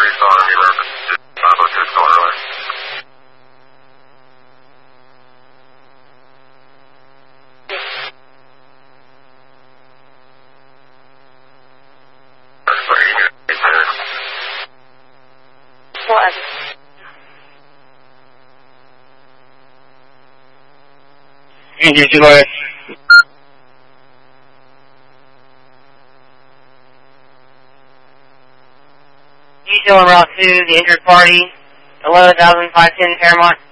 Engine Lawyer. Diesel on Route 2, the injured party, 11,510 Paramount.